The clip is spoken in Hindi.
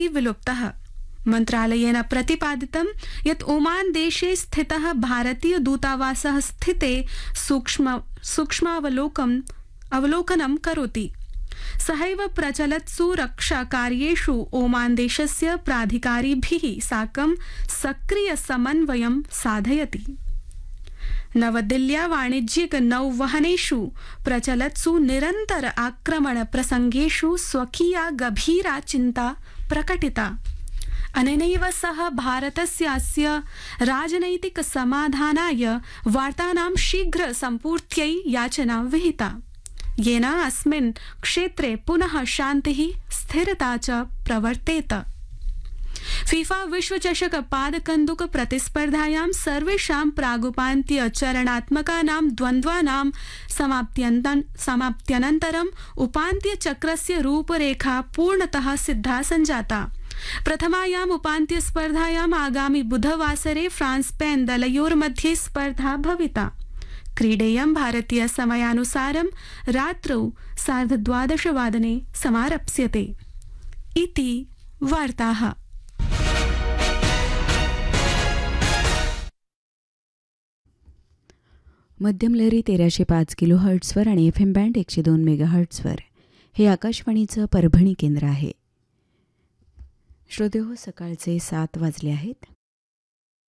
विलुप्तः। मन्त्रालयेन प्रतिपादितं यत् ओमान देशे स्थितः भारतीय दूतावासः स्थिते अवलोकनं करोति। सहैव प्रचलत्सु रक्षाकार्येषु ओमान देशस्य प्राधिकारिभिः साकं सक्रिय समन्वयं साधयति। नवदिल्ल्या वाणिज्यिक नौवहनेषु प्रचलत्सु निरन्तर आक्रमण प्रसंगेषु स्वकीया गभीरा चिन्ता प्रकटिता। अनेनैव सह भारतस्य राजनैतिक समाधानाय वार्तानां शीघ्र सम्पूर्त्यै याचना विहिता, येन अस्मिन् क्षेत्रे पुनः शान्तिः स्थिरता च प्रवर्तेत। फीफा विश्वचषक पादकन्दुक प्रतिस्पर्धायां सर्वेषां प्रागुपान्त्य चरणात्मकानां द्वन्द्वानां समाप्त्यनन्तरं उपान्त्यचक्रस्य रूपरेखा पूर्णतः सिद्धा सञ्जाता। प्रथमायाम् उपान्त्यस्पर्धायाम् आगामि बुधवासरे फ्रांस स्पेन दलयोर्मध्ये स्पर्धा भविता। क्रीडेयं भारतीय समयानुसारं रात्रौ 12:30 समारप्स्यते। इति वार्ताः। मध्यम लहरी 1305 किलोहर्ट्झवर आणि FM बँड 102 मेगाहर्ट्झवर हे आकाशवाणीचं परभणी केंद्र आहे. श्रोतेहो, सकाळचे 7 वाजले आहेत.